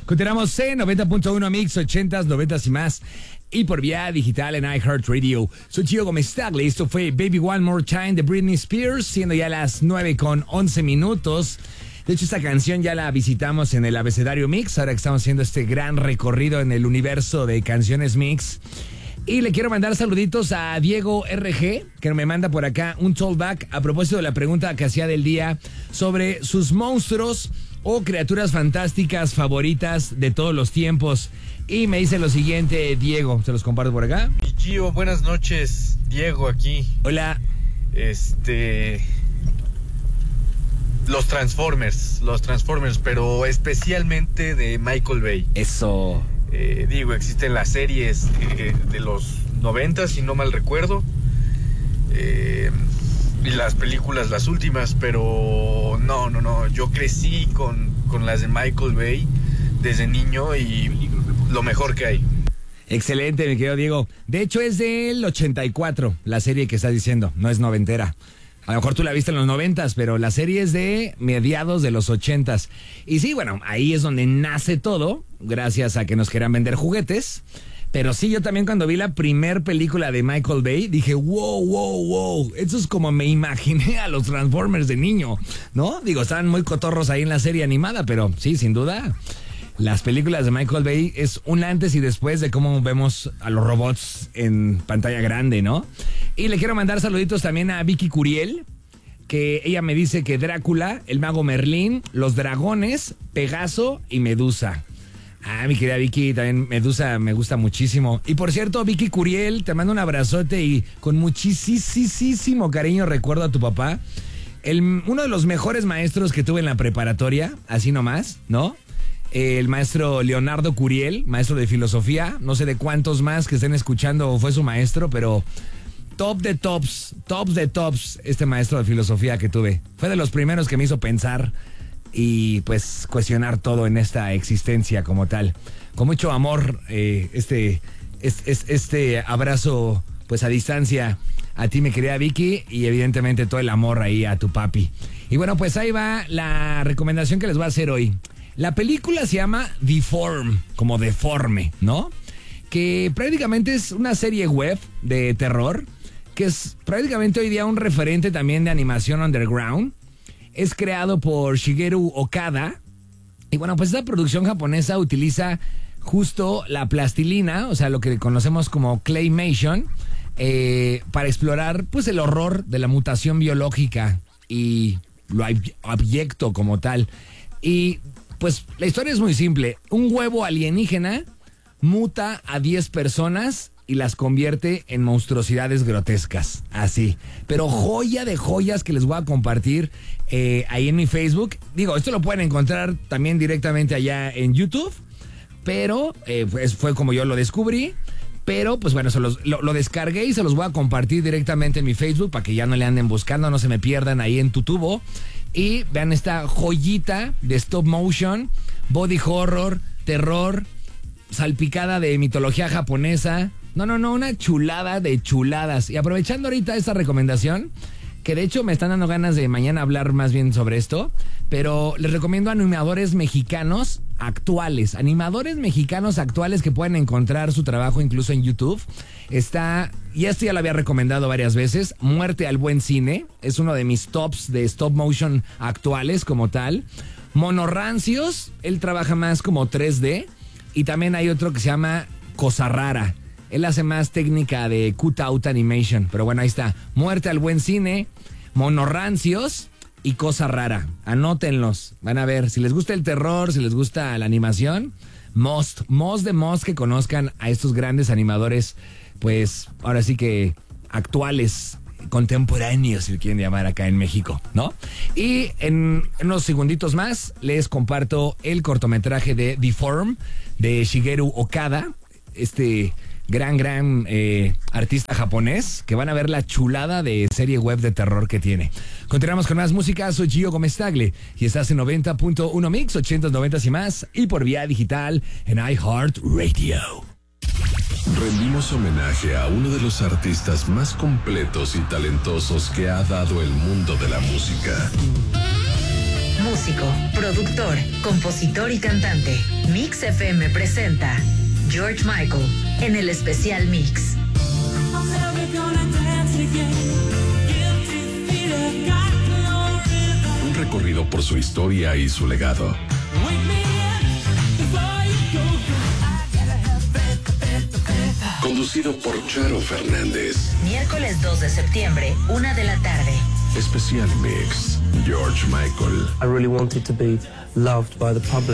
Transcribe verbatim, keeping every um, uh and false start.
Continuamos en noventa punto uno Mix, ochentas, noventas y más. Y por vía digital en iHeartRadio. Soy Gio Gómez Tagle. Esto fue Baby One More Time de Britney Spears, siendo ya las nueve con once minutos. De hecho, esta canción ya la visitamos en el abecedario Mix, ahora que estamos haciendo este gran recorrido en el universo de canciones Mix. Y le quiero mandar saluditos a Diego R G, que me manda por acá un tollback a propósito de la pregunta que hacía del día sobre sus monstruos o criaturas fantásticas favoritas de todos los tiempos. Y me dice lo siguiente, Diego, se los comparto por acá. Y Gio, buenas noches, Diego aquí. Hola. Este... Los Transformers, los Transformers, pero especialmente de Michael Bay. Eso. Eh, digo, existen las series eh, de los noventa, si no mal recuerdo. Eh, y las películas, las últimas, pero no, no, no. Yo crecí con, con las de Michael Bay desde niño y lo mejor que hay. Excelente, mi querido Diego. De hecho, es del ochenta y cuatro, la serie que estás diciendo, no es noventera. A lo mejor tú la viste en los noventas, pero la serie es de mediados de los ochentas. Y sí, bueno, ahí es donde nace todo, gracias a que nos querían vender juguetes. Pero sí, yo también cuando vi la primer película de Michael Bay, dije, wow, wow, wow, eso es como me imaginé a los Transformers de niño, ¿no? Digo, estaban muy cotorros ahí en la serie animada, pero sí, sin duda, las películas de Michael Bay es un antes y después de cómo vemos a los robots en pantalla grande, ¿no? Y le quiero mandar saluditos también a Vicky Curiel, que ella me dice que Drácula, el mago Merlín, los dragones, Pegaso y Medusa. Ah, mi querida Vicky, también Medusa me gusta muchísimo. Y por cierto, Vicky Curiel, te mando un abrazote y con muchísimo cariño recuerdo a tu papá. El, uno de los mejores maestros que tuve en la preparatoria, así nomás, ¿no? El maestro Leonardo Curiel, maestro de filosofía. No sé de cuántos más que estén escuchando fue su maestro, pero top de tops, tops de tops, este maestro de filosofía que tuve. Fue de los primeros que me hizo pensar y pues cuestionar todo en esta existencia como tal. Con mucho amor, eh, este, este, este abrazo pues a distancia a ti, mi querida Vicky, y evidentemente todo el amor ahí a tu papi. Y bueno, pues ahí va la recomendación que les voy a hacer hoy. La película se llama Deform, como deforme, ¿no? Que prácticamente es una serie web de terror, que es prácticamente hoy día un referente también de animación underground. Es creado por Shigeru Okada. Y bueno, pues esta producción japonesa utiliza justo la plastilina, o sea, lo que conocemos como claymation, eh, para explorar pues el horror de la mutación biológica y lo abyecto como tal. Y pues la historia es muy simple. Un huevo alienígena muta a diez personas y las convierte en monstruosidades grotescas, así. Pero joya de joyas que les voy a compartir eh, ahí en mi Facebook. Digo, esto lo pueden encontrar también directamente allá en YouTube, pero eh, pues fue como yo lo descubrí. Pero, pues bueno, se los, lo, lo descargué y se los voy a compartir directamente en mi Facebook para que ya no le anden buscando, no se me pierdan ahí en tu tubo. Y vean esta joyita de stop motion, body horror, terror, salpicada de mitología japonesa. No, no, no, una chulada de chuladas. Y aprovechando ahorita esta recomendación, que de hecho me están dando ganas de mañana hablar más bien sobre esto, pero les recomiendo animadores mexicanos actuales, animadores mexicanos actuales que pueden encontrar su trabajo incluso en YouTube. Está, y esto ya lo había recomendado varias veces, Muerte al Buen Cine, es uno de mis tops de stop motion actuales como tal. Mono Rancios, él trabaja más como tres D, y también hay otro que se llama Cosa Rara. Él hace más técnica de cut-out animation. Pero bueno, ahí está. Muerte al Buen Cine, Mono Rancios y Cosa Rara. Anótenlos. Van a ver. Si les gusta el terror, si les gusta la animación, must, must de must que conozcan a estos grandes animadores, pues ahora sí que actuales, contemporáneos, si lo quieren llamar acá en México, ¿no? Y en unos segunditos más les comparto el cortometraje de Deform de Shigeru Okada. Este gran, gran eh, artista japonés, que van a ver la chulada de serie web de terror que tiene. Continuamos con más música. Soy Gio Gómez Tagle y estás en noventa punto uno Mix, ochentas, noventas y más, y por vía digital en iHeartRadio. Rendimos homenaje a uno de los artistas más completos y talentosos que ha dado el mundo de la música. músico, productor, compositor y cantante. Mix F M presenta George Michael en el especial Mix. Un recorrido por su historia y su legado. Conducido por Charo Fernández. Miércoles dos de septiembre, una de la tarde. Especial Mix, George Michael. I really wanted to be loved by the public.